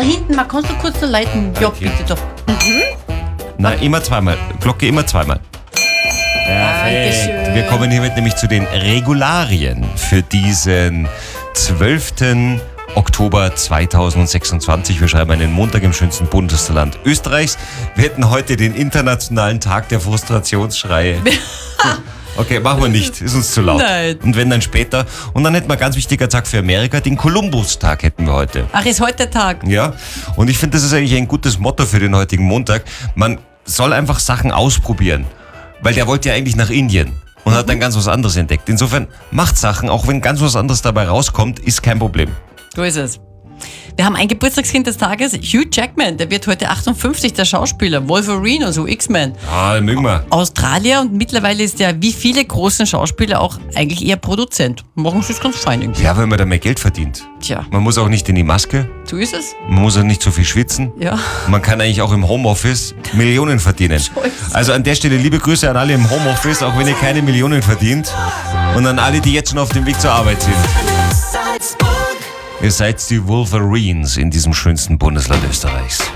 hinten, man kannst du kurz da leiten? Ja, Okay. bitte doch. Nein, immer zweimal. Glocke immer zweimal. Perfekt. Dankeschön. Wir kommen hiermit nämlich zu den Regularien für diesen 12. Oktober 2026. Wir schreiben einen Montag im schönsten Bundesland Österreichs. Wir hätten heute den internationalen Tag der Frustrationsschreie. Okay, machen wir nicht. Ist uns zu laut. Nein. Und wenn, dann später. Und dann hätten wir ganz wichtiger Tag für Amerika, den Kolumbus-Tag hätten wir heute. Ach, ist heute der Tag. Ja, und ich finde, das ist eigentlich ein gutes Motto für den heutigen Montag. Man soll einfach Sachen ausprobieren. Weil der wollte ja eigentlich nach Indien und hat dann ganz was anderes entdeckt. Insofern macht Sachen, auch wenn ganz was anderes dabei rauskommt, ist kein Problem. So ist es. Wir haben ein Geburtstagskind des Tages, Hugh Jackman, der wird heute 58, der Schauspieler, Wolverine, also X-Men. Ah, mögen wir. Australier und mittlerweile ist er wie viele großen Schauspieler auch eigentlich eher Produzent. Machen sie es ganz fein irgendwie. Ja, weil man da mehr Geld verdient. Tja, Man muss auch nicht in die Maske, so ist es. man muss auch nicht so viel schwitzen. Ja. Man kann eigentlich auch im Homeoffice Millionen verdienen. Also an der Stelle liebe Grüße an alle im Homeoffice, auch wenn ihr keine Millionen verdient. Und an alle, die jetzt schon auf dem Weg zur Arbeit sind. Ihr seid die Wolverines in diesem schönsten Bundesland Österreichs.